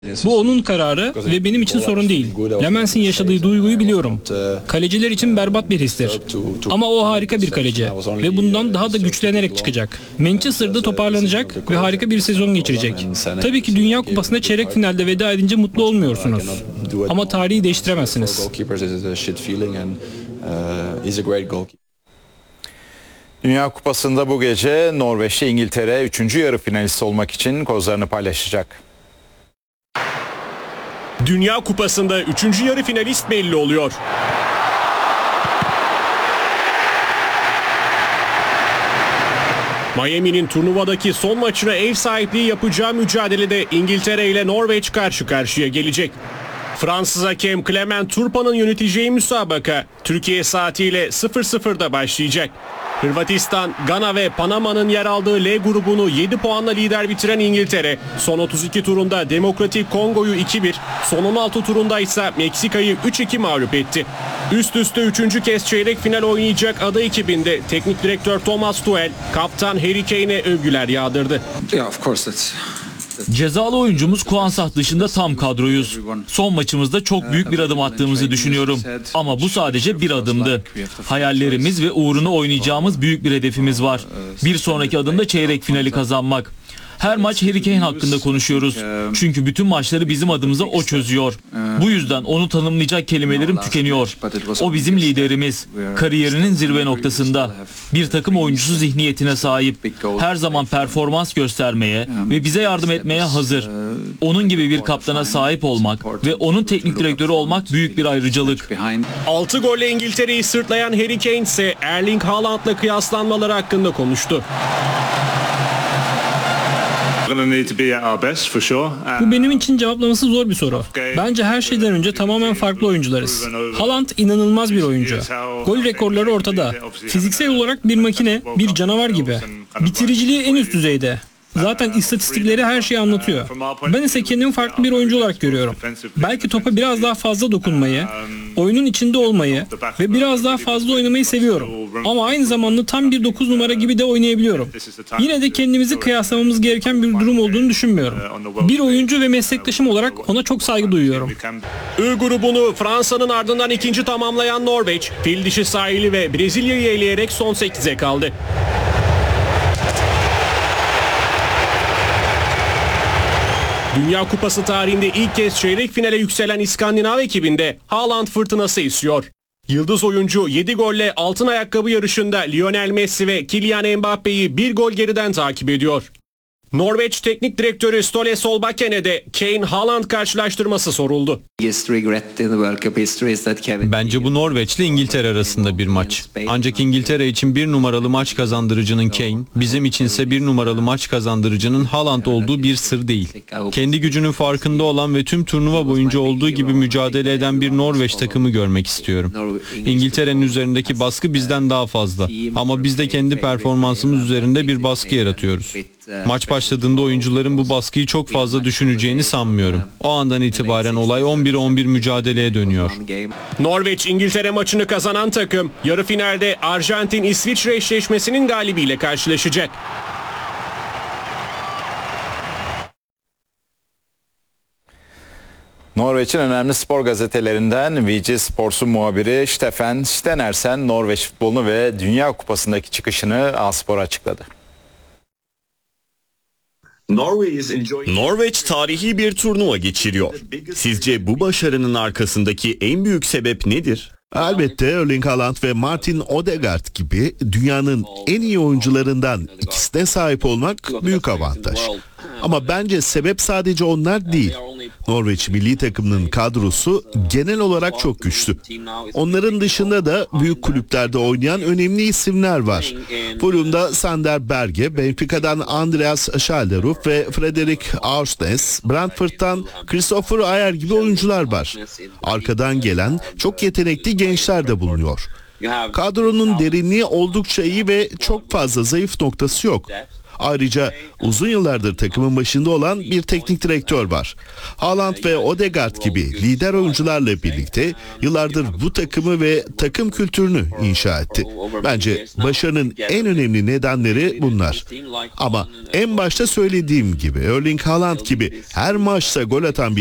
Bu onun kararı ve benim için sorun değil. Lemens'in yaşadığı duyguyu biliyorum. Kaleciler için berbat bir histir. Ama o harika bir kaleci ve bundan daha da güçlenerek çıkacak. Manchester'da toparlanacak ve harika bir sezon geçirecek. Tabii ki Dünya Kupası'nda çeyrek finalde veda edince mutlu olmuyorsunuz. Ama tarihi değiştiremezsiniz. Dünya Kupası'nda bu gece Norveç'te İngiltere 3. yarı finalisti olmak için kozlarını paylaşacak. Dünya Kupası'nda 3. yarı finalist belli oluyor. Miami'nin turnuvadaki son maçına ev sahipliği yapacağı mücadelede İngiltere ile Norveç karşı karşıya gelecek. Fransız hakem Clement Turpin'in yöneteceği müsabaka Türkiye saatiyle 00'da başlayacak. Hırvatistan, Gana ve Panama'nın yer aldığı L grubunu 7 puanla lider bitiren İngiltere, son 32 turunda Demokratik Kongo'yu 2-1, son 16 turunda ise Meksika'yı 3-2 mağlup etti. Üst üste 3. kez çeyrek final oynayacak ada ekibinde teknik direktör Thomas Tuchel, kaptan Harry Kane'e övgüler yağdırdı. Cezalı oyuncumuz Kouansah dışında tam kadroyuz. Son maçımızda çok büyük bir adım attığımızı düşünüyorum. Ama bu sadece bir adımdı. Hayallerimiz ve uğruna oynayacağımız büyük bir hedefimiz var. Bir sonraki adımda çeyrek finali kazanmak. Her maç Harry Kane hakkında konuşuyoruz. Çünkü bütün maçları bizim adımıza o çözüyor. Bu yüzden onu tanımlayacak kelimelerim tükeniyor. O bizim liderimiz. Kariyerinin zirve noktasında. Bir takım oyuncusu zihniyetine sahip. Her zaman performans göstermeye ve bize yardım etmeye hazır. Onun gibi bir kaptana sahip olmak ve onun teknik direktörü olmak büyük bir ayrıcalık. 6 golle İngiltere'yi sırtlayan Harry Kane ise Erling Haaland'la kıyaslanmaları hakkında konuştu. Bu benim için cevaplaması zor bir soru. Bence her şeyden önce tamamen farklı oyuncularız. Haaland inanılmaz bir oyuncu. Gol rekorları ortada. Fiziksel olarak bir makine, bir canavar gibi. Bitiriciliği en üst düzeyde. Zaten istatistikleri her şeyi anlatıyor. Ben ise kendimi farklı bir oyuncu olarak görüyorum. Belki topa biraz daha fazla dokunmayı, oyunun içinde olmayı ve biraz daha fazla oynamayı seviyorum. Ama aynı zamanda tam bir 9 numara gibi de oynayabiliyorum. Yine de kendimizi kıyaslamamız gereken bir durum olduğunu düşünmüyorum. Bir oyuncu ve meslektaşım olarak ona çok saygı duyuyorum. I grubunu Fransa'nın ardından ikinci tamamlayan Norveç, fil dişi sahili ve Brezilya'yı eleyerek son 8'e kaldı. Dünya Kupası tarihinde ilk kez çeyrek finale yükselen İskandinav ekibinde Haaland fırtınası esiyor. Yıldız oyuncu 7 golle altın ayakkabı yarışında Lionel Messi ve Kylian Mbappe'yi bir gol geriden takip ediyor. Norveç Teknik Direktörü Ståle Solbaken'e de Kane-Haaland karşılaştırması soruldu. Bence bu Norveç'le İngiltere arasında bir maç. Ancak İngiltere için bir numaralı maç kazandırıcının Kane, bizim içinse bir numaralı maç kazandırıcının Haaland olduğu bir sır değil. Kendi gücünün farkında olan ve tüm turnuva boyunca olduğu gibi mücadele eden bir Norveç takımı görmek istiyorum. İngiltere'nin üzerindeki baskı bizden daha fazla. Ama biz de kendi performansımız üzerinde bir baskı yaratıyoruz. Maç başladığında oyuncuların bu baskıyı çok fazla düşüneceğini sanmıyorum. O andan itibaren olay 11-11 mücadeleye dönüyor. Norveç-İngiltere maçını kazanan takım yarı finalde Arjantin-İsviçre eşleşmesinin galibiyle karşılaşacak. Norveç'in önemli spor gazetelerinden VG Sports'un muhabiri Stefan Stenersen Norveç futbolunu ve Dünya Kupası'ndaki çıkışını A-Spor'a açıkladı. Norveç tarihi bir turnuva geçiriyor. Sizce bu başarının arkasındaki en büyük sebep nedir? Elbette Erling Haaland ve Martin Odegaard gibi dünyanın en iyi oyuncularından ikisine sahip olmak büyük avantaj. Ama bence sebep sadece onlar değil. Norveç milli takımının kadrosu genel olarak çok güçlü. Onların dışında da büyük kulüplerde oynayan önemli isimler var. Fulham'da Sander Berge, Benfica'dan Andreas Schalderup ve Frederik Aursnes, Brentford'dan Christopher Ayer gibi oyuncular var. Arkadan gelen çok yetenekli gençler de bulunuyor. Kadronun derinliği oldukça iyi ve çok fazla zayıf noktası yok. Ayrıca uzun yıllardır takımın başında olan bir teknik direktör var. Haaland ve Odegaard gibi lider oyuncularla birlikte yıllardır bu takımı ve takım kültürünü inşa etti. Bence başarının en önemli nedenleri bunlar. Ama en başta söylediğim gibi Erling Haaland gibi her maçta gol atan bir